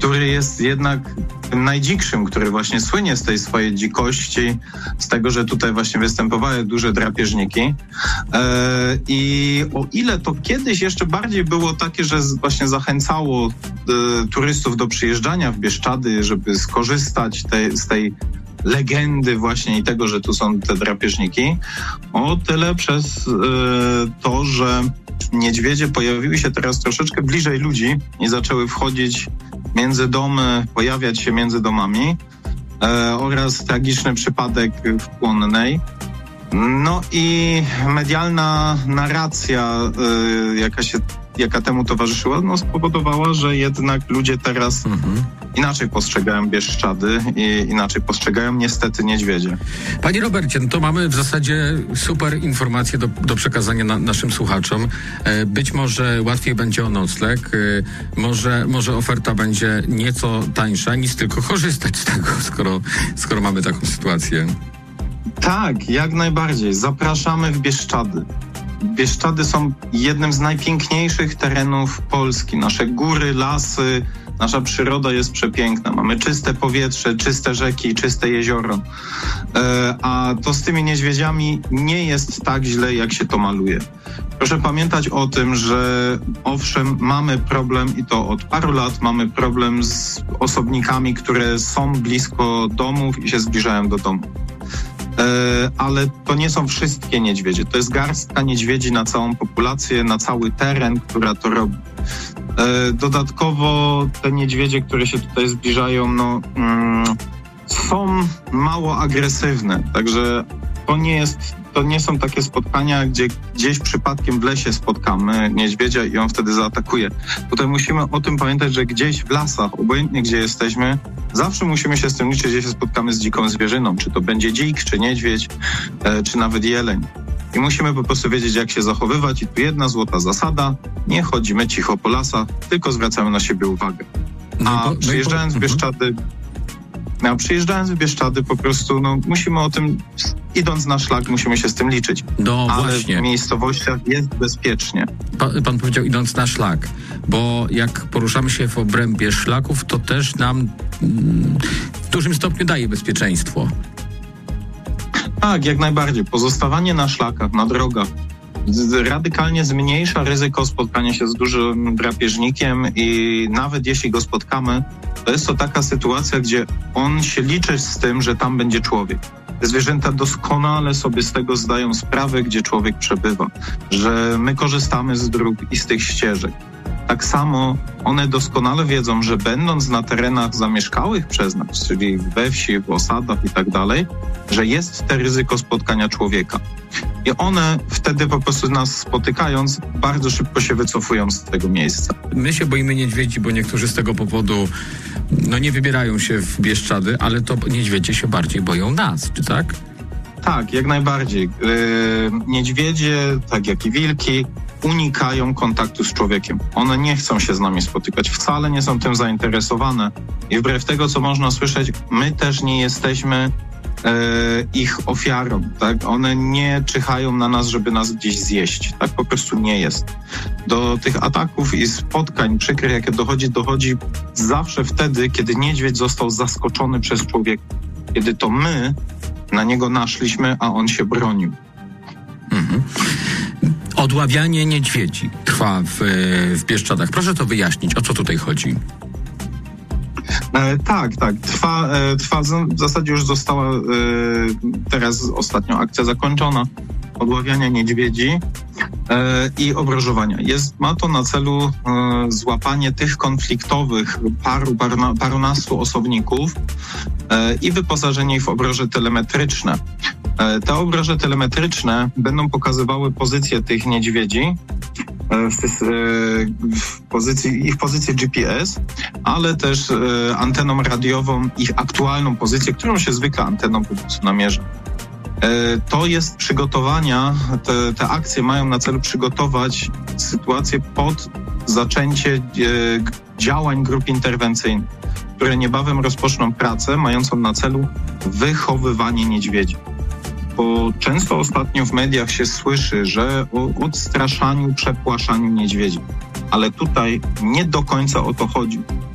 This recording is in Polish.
który jest jednak najdzikszym, który właśnie słynie z tej swojej dzikości, z tego, że tutaj właśnie występowały duże drapieżniki. I o ile to kiedyś jeszcze bardziej było takie, że właśnie zachęcało turystów do przyjeżdżania w Bieszczady, żeby skorzystać z tej legendy właśnie i tego, że tu są te drapieżniki, o tyle przez to, że niedźwiedzie pojawiły się teraz troszeczkę bliżej ludzi i zaczęły wchodzić między domy, pojawiać się między domami oraz tragiczny przypadek w Płonnej. No i medialna narracja, jaka temu towarzyszyła, spowodowała, że jednak ludzie teraz inaczej postrzegają Bieszczady i inaczej postrzegają niestety niedźwiedzie. Panie Robercie, to mamy w zasadzie super informacje do przekazania naszym słuchaczom. Być może łatwiej będzie o nocleg, może oferta będzie nieco tańsza, nic tylko korzystać z tego, skoro mamy taką sytuację. Tak, jak najbardziej. Zapraszamy w Bieszczady. Bieszczady są jednym z najpiękniejszych terenów Polski. Nasze góry, lasy, nasza przyroda jest przepiękna. Mamy czyste powietrze, czyste rzeki, czyste jezioro. A to z tymi niedźwiedziami nie jest tak źle, jak się to maluje. Proszę pamiętać o tym, że owszem, mamy problem i to od paru lat mamy problem z osobnikami, które są blisko domów i się zbliżają do domu. Ale to nie są wszystkie niedźwiedzie. To jest garstka niedźwiedzi na całą populację, na cały teren, która to robi. Dodatkowo te niedźwiedzie, które się tutaj zbliżają, są mało agresywne. Także to nie są takie spotkania, gdzie gdzieś przypadkiem w lesie spotkamy niedźwiedzia i on wtedy zaatakuje. Tutaj musimy o tym pamiętać, że gdzieś w lasach, obojętnie gdzie jesteśmy, zawsze musimy się z tym liczyć, gdzie się spotkamy z dziką zwierzyną. Czy to będzie dzik, czy niedźwiedź, czy nawet jeleń. I musimy po prostu wiedzieć, jak się zachowywać. I tu jedna złota zasada: nie chodzimy cicho po lasach, tylko zwracamy na siebie uwagę. A przyjeżdżając w Bieszczady po prostu musimy o tym, idąc na szlak, musimy się z tym liczyć. Ale właśnie. W miejscowościach jest bezpiecznie. Pan powiedział idąc na szlak, bo jak poruszamy się w obrębie szlaków, to też nam w dużym stopniu daje bezpieczeństwo. Tak, jak najbardziej. Pozostawanie na szlakach, na drogach radykalnie zmniejsza ryzyko spotkania się z dużym drapieżnikiem i nawet jeśli go spotkamy, to jest to taka sytuacja, gdzie on się liczy z tym, że tam będzie człowiek. Te zwierzęta doskonale sobie z tego zdają sprawę, gdzie człowiek przebywa, że my korzystamy z dróg i z tych ścieżek. Tak samo one doskonale wiedzą, że będąc na terenach zamieszkałych przez nas, czyli we wsi, w osadach i tak dalej, że jest to ryzyko spotkania człowieka. I one wtedy po prostu nas spotykając bardzo szybko się wycofują z tego miejsca. My się boimy niedźwiedzi, bo niektórzy z tego powodu nie wybierają się w Bieszczady, ale to niedźwiedzie się bardziej boją nas, czy tak? Tak, jak najbardziej. Niedźwiedzie, tak jak i wilki, unikają kontaktu z człowiekiem. One nie chcą się z nami spotykać, wcale nie są tym zainteresowane. I wbrew tego, co można słyszeć, my też nie jesteśmy ich ofiarą, tak? One nie czyhają na nas, żeby nas gdzieś zjeść. Tak po prostu nie jest. Do tych ataków i spotkań przykrych, jakie dochodzi zawsze wtedy, kiedy niedźwiedź został zaskoczony przez człowieka. Kiedy to my na niego naszliśmy, a on się bronił. Odławianie niedźwiedzi trwa w Bieszczadach. Proszę to wyjaśnić, o co tutaj chodzi? Tak. Trwa. W zasadzie już została teraz ostatnio akcja zakończona odławiania niedźwiedzi i obrożowania. Ma to na celu złapanie tych konfliktowych parunastu osobników i wyposażenie ich w obroże telemetryczne. Te obroże telemetryczne będą pokazywały pozycję tych niedźwiedzi, ich pozycję GPS, ale też anteną radiową, ich aktualną pozycję, którą się zwykle anteną po prostu namierza. To jest przygotowania, te akcje mają na celu przygotować sytuację pod zaczęcie działań grup interwencyjnych, które niebawem rozpoczną pracę mającą na celu wychowywanie niedźwiedzi. Bo często ostatnio w mediach się słyszy, że o odstraszaniu, przepłaszaniu niedźwiedzi. Ale tutaj nie do końca o to chodzi.